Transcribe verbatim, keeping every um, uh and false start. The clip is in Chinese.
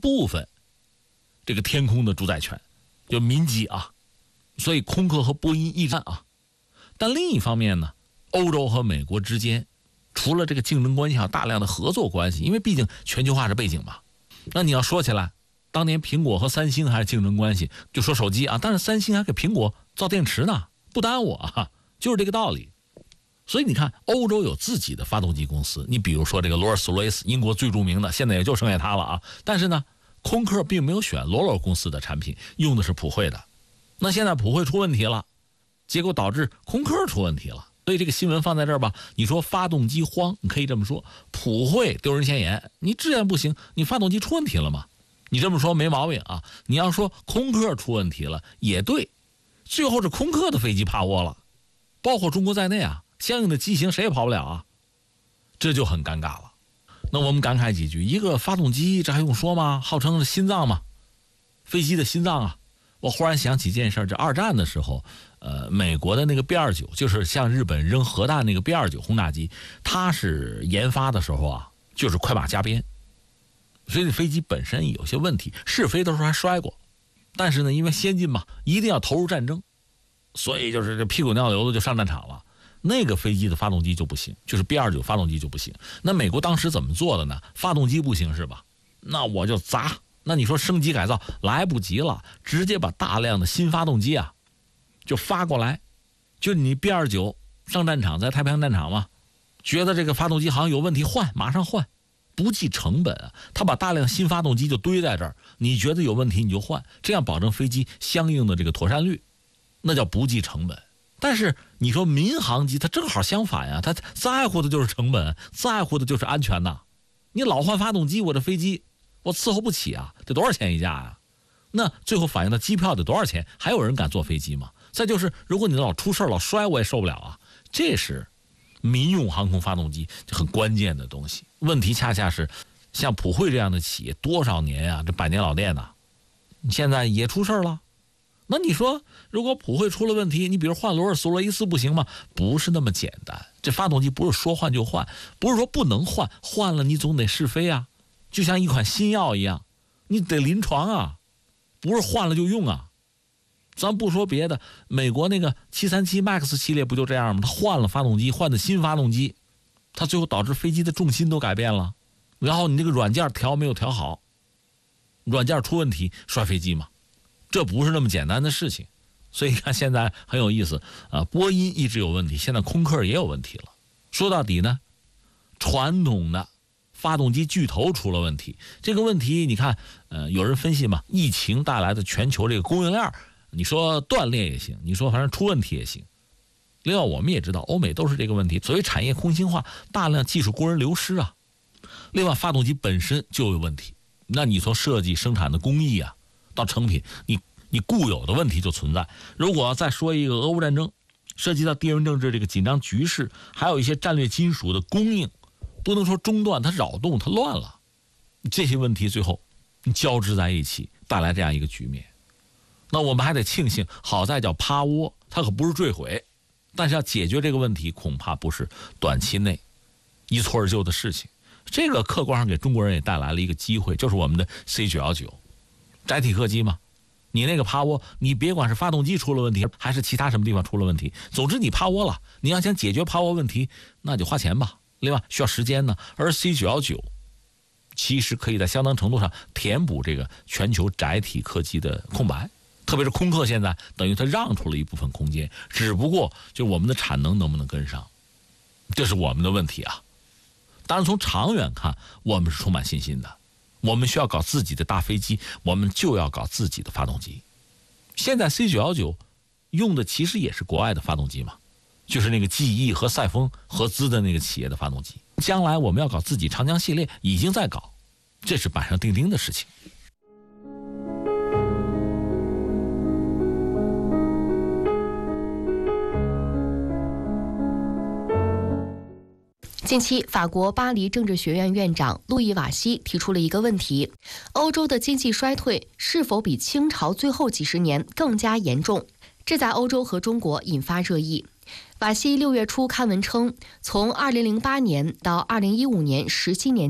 部分这个天空的主宰权，就民机啊，所以空客和波音一战啊。但另一方面呢，欧洲和美国之间除了这个竞争关系，还有大量的合作关系，因为毕竟全球化是背景嘛。那你要说起来，当年苹果和三星还是竞争关系，就说手机啊，但是三星还给苹果造电池呢，不耽误啊，就是这个道理。所以你看，欧洲有自己的发动机公司，你比如说这个罗尔斯罗伊斯，英国最著名的，现在也就剩下它了啊。但是呢，空客并没有选罗罗公司的产品，用的是普惠的。那现在普惠出问题了，结果导致空客出问题了。所以这个新闻放在这儿吧，你说发动机荒，你可以这么说，普惠丢人现眼，你质量不行，你发动机出问题了吗？你这么说没毛病啊。你要说空客出问题了也对，最后是空客的飞机趴窝了，包括中国在内啊，相应的机型谁也跑不了啊，这就很尴尬了。那我们感慨几句，一个发动机这还用说吗？号称是心脏嘛，飞机的心脏啊。我忽然想起一件事，这二战的时候，呃，美国的那个 B 二十九，就是向日本扔核弹那个 B 二十九轰炸机，它是研发的时候啊，就是快马加鞭，所以飞机本身有些问题，试飞的时候还摔过，但是呢，因为先进嘛，一定要投入战争，所以就是这屁滚尿流的就上战场了。那个飞机的发动机就不行，就是 B 二十九 发动机就不行。那美国当时怎么做的呢？发动机不行是吧？那我就砸。那你说升级改造来不及了，直接把大量的新发动机啊就发过来，就你 B 二十九 上战场，在太平洋战场嘛，觉得这个发动机好像有问题，换马上换，不计成本啊。他把大量新发动机就堆在这儿，你觉得有问题你就换，这样保证飞机相应的这个妥善率，那叫不计成本。但是你说民航机它正好相反呀，它在乎的就是成本，在乎的就是安全呐。你老换发动机，我这飞机我伺候不起啊，得多少钱一架啊？那最后反映到机票得多少钱？还有人敢坐飞机吗？再就是如果你老出事老摔，我也受不了啊。这是民用航空发动机很关键的东西。问题恰恰是像普惠这样的企业多少年啊，这百年老店呐、啊，现在也出事了。那你说如果普惠出了问题，你比如换罗尔斯罗伊斯不行吗？不是那么简单。这发动机不是说换就换，不是说不能换，换了你总得试飞啊，就像一款新药一样，你得临床啊，不是换了就用啊。咱不说别的，美国那个七三七 MAX 系列不就这样吗？它换了发动机，换的新发动机，它最后导致飞机的重心都改变了，然后你这个软件调没有调好，软件出问题摔飞机嘛，这不是那么简单的事情。所以看现在很有意思啊，波音一直有问题，现在空客也有问题了。说到底呢，传统的发动机巨头出了问题。这个问题你看，呃，有人分析嘛，疫情带来的全球这个供应链，你说断裂也行，你说反正出问题也行。另外我们也知道，欧美都是这个问题，所谓产业空心化，大量技术工人流失啊。另外发动机本身就有问题，那你从设计生产的工艺啊到成品，你你固有的问题就存在。如果再说一个俄乌战争，涉及到地缘政治这个紧张局势，还有一些战略金属的供应，不能说中断，它扰动，它乱了，这些问题最后交织在一起，带来这样一个局面。那我们还得庆幸，好在叫趴窝，它可不是坠毁，但是要解决这个问题，恐怕不是短期内一蹴而就的事情。这个客观上给中国人也带来了一个机会，就是我们的 C 九一九 载体客机嘛。你那个趴窝，你别管是发动机出了问题，还是其他什么地方出了问题，总之你趴窝了，你要想解决趴窝问题，那就花钱吧。另外需要时间呢，而 C 九一九 其实可以在相当程度上填补这个全球载体客机的空白，特别是空客现在等于它让出了一部分空间，只不过就我们的产能能不能跟上，这是我们的问题啊。当然从长远看，我们是充满信心的，我们需要搞自己的大飞机，我们就要搞自己的发动机。现在 C 九一九 用的其实也是国外的发动机嘛，就是那个 G E 和赛峰合资的那个企业的发动机。将来我们要搞自己长江系列，已经在搞，这是板上钉钉的事情。 近期，法国巴黎政治学院院长路易·瓦西提出了一个问题：欧洲的经济衰退是否比清朝最后几十年更加严重？这在欧洲和中国引发热议。瓦西六月初刊文称，从二零零八年到二零一五年十七年